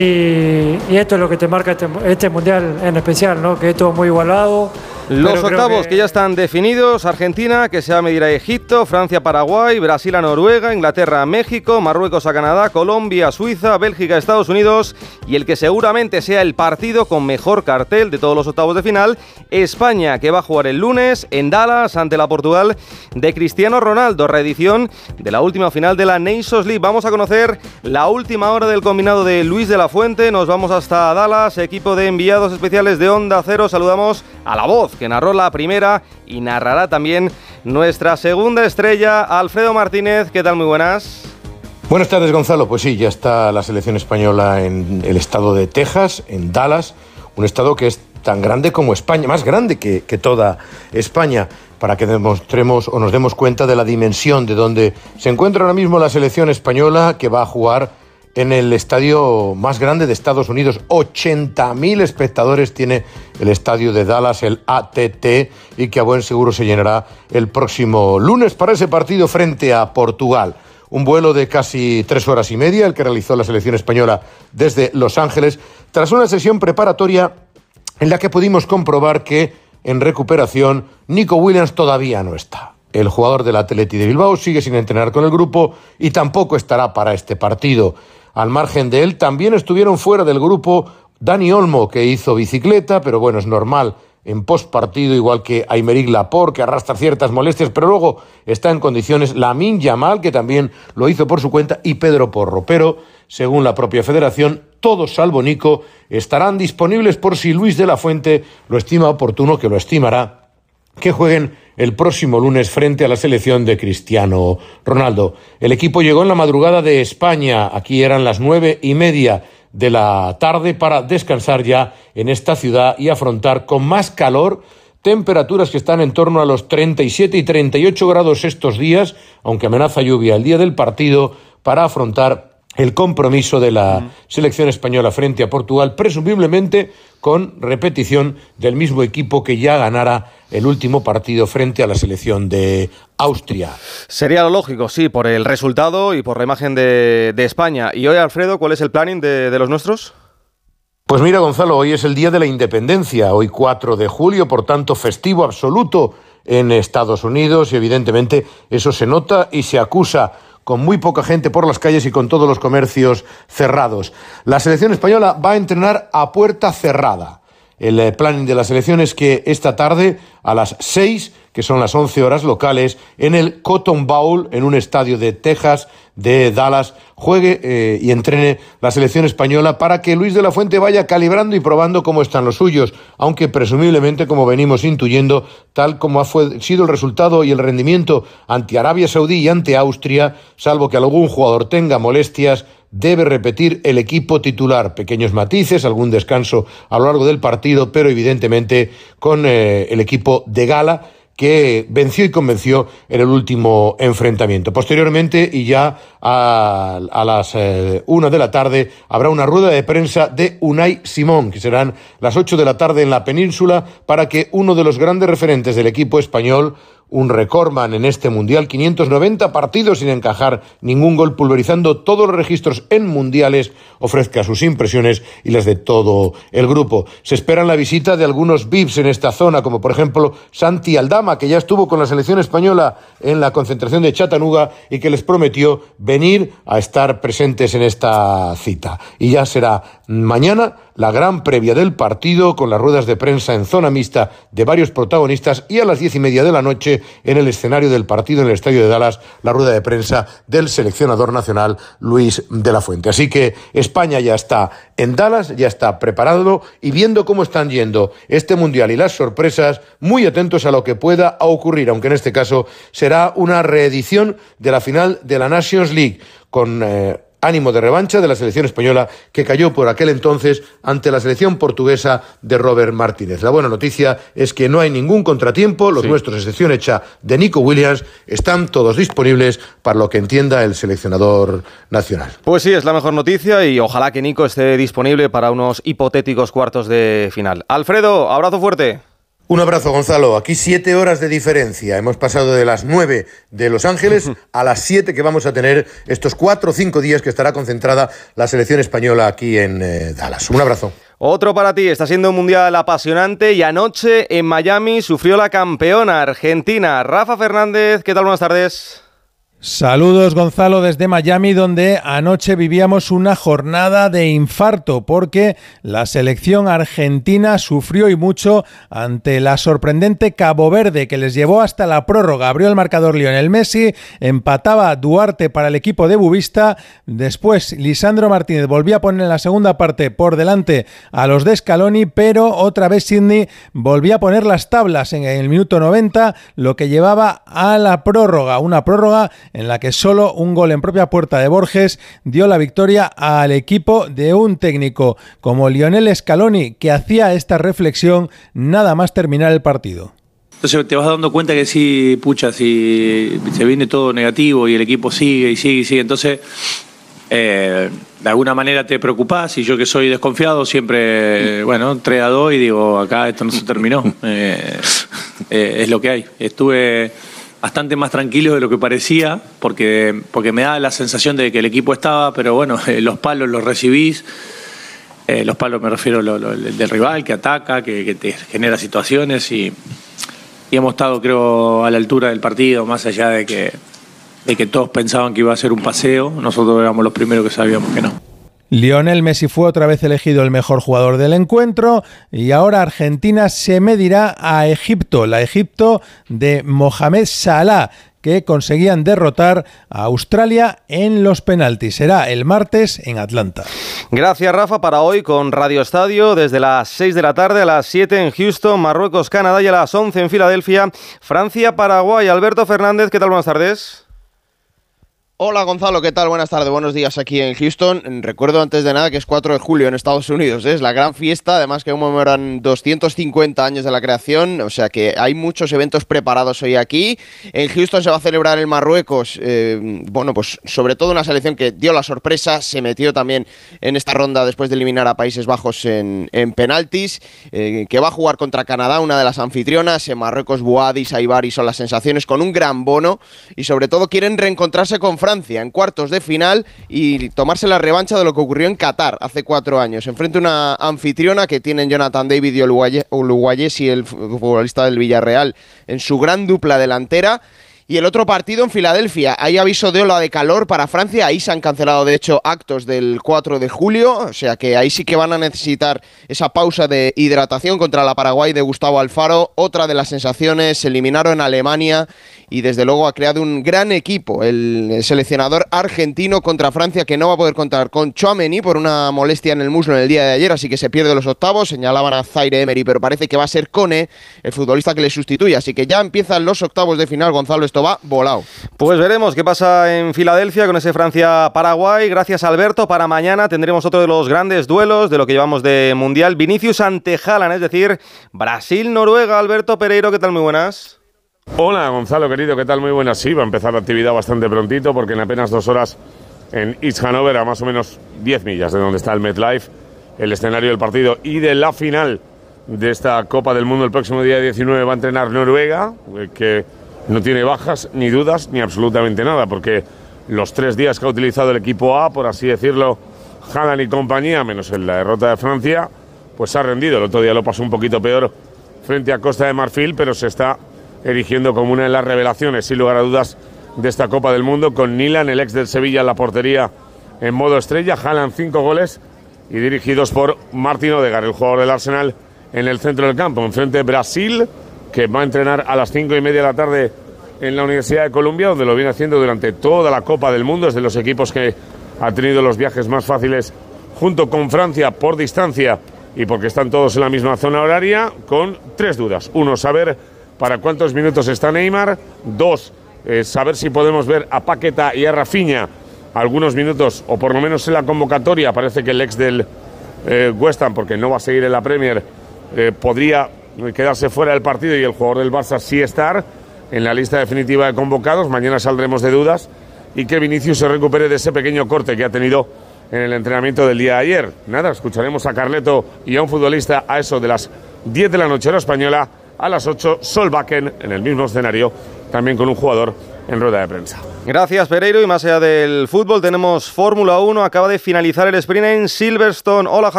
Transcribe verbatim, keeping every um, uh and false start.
Y, y esto es lo que te marca este, este mundial en especial, ¿no? Que es todo muy igualado. Los octavos que... que ya están definidos: Argentina, que se va a medir a Egipto, Francia a Paraguay, Brasil a Noruega, Inglaterra a México, Marruecos a Canadá, Colombia a Suiza, Bélgica a Estados Unidos, y el que seguramente sea el partido con mejor cartel de todos los octavos de final, España, que va a jugar el lunes en Dallas ante la Portugal de Cristiano Ronaldo, reedición de la última final de la Nations League. Vamos a conocer la última hora del combinado de Luis de la Fuente. Nos vamos hasta Dallas, equipo de enviados especiales de Onda Cero. Saludamos a la voz que narró la primera y narrará también nuestra segunda estrella, Alfredo Martínez. ¿Qué tal? Muy buenas. Buenas tardes, Gonzalo. Pues sí, ya está la selección española en el estado de Texas, en Dallas, un estado que es tan grande como España, más grande que, que toda España, para que demostremos o nos demos cuenta de la dimensión de donde se encuentra ahora mismo la selección española, que va a jugar en el estadio más grande de Estados Unidos. ochenta mil espectadores tiene el estadio de Dallas, el A T T, y que a buen seguro se llenará el próximo lunes para ese partido frente a Portugal. Un vuelo de casi tres horas y media, el que realizó la selección española desde Los Ángeles, tras una sesión preparatoria en la que pudimos comprobar que en recuperación Nico Williams todavía no está. El jugador del Athletic de Bilbao sigue sin entrenar con el grupo y tampoco estará para este partido. Al margen de él, también estuvieron fuera del grupo Dani Olmo, que hizo bicicleta, pero bueno, es normal en postpartido, igual que Aymeric Laporte, que arrastra ciertas molestias, pero luego está en condiciones Lamine Yamal, que también lo hizo por su cuenta, y Pedro Porro. Pero, según la propia federación, todos salvo Nico estarán disponibles por si Luis de la Fuente lo estima oportuno, que lo estimará, que jueguen el próximo lunes frente a la selección de Cristiano Ronaldo. El equipo llegó en la madrugada de España, aquí eran las nueve y media de la tarde, para descansar ya en esta ciudad y afrontar con más calor temperaturas que están en torno a los treinta y siete y treinta y ocho grados estos días, aunque amenaza lluvia el día del partido, para afrontar el compromiso de la uh-huh. selección española frente a Portugal, presumiblemente con repetición del mismo equipo que ya ganara el último partido frente a la selección de Austria. Sería lo lógico, sí, por el resultado y por la imagen de, de España. Y hoy, Alfredo, ¿cuál es el planning de, de los nuestros? Pues mira, Gonzalo, hoy es el Día de la Independencia, hoy cuatro de julio, por tanto festivo absoluto en Estados Unidos, y evidentemente eso se nota y se acusa, con muy poca gente por las calles y con todos los comercios cerrados. La selección española va a entrenar a puerta cerrada. El planning de la selección es que esta tarde, a las seis, que son las once horas locales, en el Cotton Bowl, en un estadio de Texas, de Dallas, juegue eh, y entrene la selección española, para que Luis de la Fuente vaya calibrando y probando cómo están los suyos, aunque presumiblemente, como venimos intuyendo, tal como ha fue, sido el resultado y el rendimiento ante Arabia Saudí y ante Austria, salvo que algún jugador tenga molestias, debe repetir el equipo titular. Pequeños matices, algún descanso a lo largo del partido, pero evidentemente con eh, el equipo de gala, que venció y convenció en el último enfrentamiento. Posteriormente, y ya a, a las eh, una de la tarde, habrá una rueda de prensa de Unai Simón, que serán las ocho de la tarde en la península, para que uno de los grandes referentes del equipo español, un recordman en este Mundial, quinientos noventa partidos sin encajar ningún gol, pulverizando todos los registros en mundiales, ofrezca sus impresiones y las de todo el grupo. Se espera la visita de algunos V I Ps en esta zona, como por ejemplo Santi Aldama, que ya estuvo con la selección española en la concentración de Chattanooga y que les prometió venir a estar presentes en esta cita. Y ya será mañana la gran previa del partido, con las ruedas de prensa en zona mixta de varios protagonistas, y a las diez y media de la noche, en el escenario del partido en el estadio de Dallas, la rueda de prensa del seleccionador nacional Luis de la Fuente. Así que España ya está en Dallas, ya está preparado y viendo cómo están yendo este Mundial y las sorpresas, muy atentos a lo que pueda ocurrir, aunque en este caso será una reedición de la final de la Nations League, con eh, ánimo de revancha de la selección española, que cayó por aquel entonces ante la selección portuguesa de Robert Martínez. La buena noticia es que no hay ningún contratiempo, los sí. nuestros, excepción hecha de Nico Williams, están todos disponibles para lo que entienda el seleccionador nacional. Pues sí, es la mejor noticia, y ojalá que Nico esté disponible para unos hipotéticos cuartos de final. Alfredo, abrazo fuerte. Un abrazo, Gonzalo. Aquí siete horas de diferencia. Hemos pasado de las nueve de Los Ángeles a las siete que vamos a tener estos cuatro o cinco días que estará concentrada la selección española aquí en eh, Dallas. Un abrazo. Otro para ti, está siendo un mundial apasionante y anoche en Miami sufrió la campeona Argentina. Rafa Fernández, ¿qué tal? Buenas tardes. Saludos, Gonzalo, desde Miami, donde anoche vivíamos una jornada de infarto porque la selección argentina sufrió y mucho ante la sorprendente Cabo Verde, que les llevó hasta la prórroga. Abrió el marcador Lionel Messi, empataba Duarte para el equipo de Bubista, después Lisandro Martínez volvía a poner en la segunda parte por delante a los de Scaloni, pero otra vez Sidney volvía a poner las tablas en el minuto noventa, lo que llevaba a la prórroga, una prórroga en la que solo un gol en propia puerta de Borges dio la victoria al equipo de un técnico como Lionel Scaloni, que hacía esta reflexión nada más terminar el partido. Entonces te vas dando cuenta que sí, pucha, si se viene todo negativo y el equipo sigue y sigue y sigue, entonces eh, de alguna manera te preocupás, y yo que soy desconfiado siempre, eh, bueno, tres a dos y digo, acá esto no se terminó, eh, eh, es lo que hay. Estuve bastante más tranquilo de lo que parecía, porque, porque me da la sensación de que el equipo estaba, pero bueno, eh, los palos los recibís, eh, los palos me refiero lo, lo, del rival que ataca, que, que te genera situaciones, y, y hemos estado, creo, a la altura del partido, más allá de que, de que todos pensaban que iba a ser un paseo, nosotros éramos los primeros que sabíamos que no. Lionel Messi fue otra vez elegido el mejor jugador del encuentro y ahora Argentina se medirá a Egipto, la Egipto de Mohamed Salah, que conseguían derrotar a Australia en los penaltis. Será el martes en Atlanta. Gracias, Rafa. Para hoy con Radio Estadio, desde las seis de la tarde a las siete en Houston, Marruecos, Canadá, y a las once en Filadelfia, Francia, Paraguay. Alberto Fernández, ¿qué tal? Buenas tardes. Hola Gonzalo, ¿qué tal? Buenas tardes, buenos días aquí en Houston. Recuerdo antes de nada que es cuatro de julio en Estados Unidos, ¿eh? Es la gran fiesta, además que conmemoran doscientos cincuenta años de la creación, o sea que hay muchos eventos preparados hoy aquí. En Houston se va a celebrar el Marruecos, eh, bueno, pues sobre todo una selección que dio la sorpresa, se metió también en esta ronda después de eliminar a Países Bajos en, en penaltis, eh, que va a jugar contra Canadá, una de las anfitrionas. En Marruecos, Bouadi, Saibari son las sensaciones, con un gran bono, y sobre todo quieren reencontrarse con Francia en cuartos de final y tomarse la revancha de lo que ocurrió en Qatar hace cuatro años. Enfrente a una anfitriona que tienen Jonathan David y Oluwayesi, el futbolista del Villarreal, en su gran dupla delantera. Y el otro partido en Filadelfia, hay aviso de ola de calor para Francia, ahí se han cancelado de hecho actos del cuatro de julio, o sea que ahí sí que van a necesitar esa pausa de hidratación contra la Paraguay de Gustavo Alfaro. Otra de las sensaciones, se eliminaron a Alemania y desde luego ha creado un gran equipo el seleccionador argentino contra Francia, que no va a poder contar con Tchouaméni por una molestia en el muslo en el día de ayer, así que se pierde los octavos. Señalaban a Zaire Emery, pero parece que va a ser Kone el futbolista que le sustituye, así que ya empiezan los octavos de final. Gonzalo, esto va volado. Pues veremos qué pasa en Filadelfia con ese Francia-Paraguay. Gracias, Alberto. Para mañana tendremos otro de los grandes duelos de lo que llevamos de Mundial. Vinicius ante Haaland, es decir, Brasil-Noruega. Alberto Pereiro, ¿qué tal? Muy buenas. Hola, Gonzalo, querido, ¿qué tal? Muy buenas. Sí, va a empezar la actividad bastante prontito, porque en apenas dos horas en East Hanover, a más o menos diez millas de donde está el MetLife, el escenario del partido y de la final de esta Copa del Mundo el próximo día diecinueve, va a entrenar Noruega, que no tiene bajas, ni dudas, ni absolutamente nada, porque los tres días que ha utilizado el equipo A, por así decirlo, Haaland y compañía, menos en la derrota de Francia, pues se ha rendido. El otro día lo pasó un poquito peor frente a Costa de Marfil, pero se está erigiendo como una de las revelaciones, sin lugar a dudas, de esta Copa del Mundo, con Nilan, el ex del Sevilla, en la portería en modo estrella. Haaland cinco goles y dirigidos por Martin Odegaard, el jugador del Arsenal, en el centro del campo. Enfrente de Brasil, que va a entrenar a las cinco y media de la tarde en la Universidad de Columbia, donde lo viene haciendo durante toda la Copa del Mundo. Es de los equipos que ha tenido los viajes más fáciles, junto con Francia, por distancia y porque están todos en la misma zona horaria, con tres dudas. Uno, saber para cuántos minutos está Neymar. Dos, eh, saber si podemos ver a Paqueta y a Rafinha algunos minutos, o por lo menos en la convocatoria. Parece que el ex del eh, West Ham, porque no va a seguir en la Premier, eh, podría quedarse fuera del partido, y el jugador del Barça sí estar en la lista definitiva de convocados. Mañana saldremos de dudas, y que Vinicius se recupere de ese pequeño corte que ha tenido en el entrenamiento del día de ayer. Nada, escucharemos a Carleto y a un futbolista a eso de las diez de la noche hora española, a las ocho, Solbakken en el mismo escenario, también con un jugador en rueda de prensa. Gracias, Pereiro. Y más allá del fútbol, tenemos Fórmula uno. Acaba de finalizar el sprint en Silverstone. Hola, Jacob.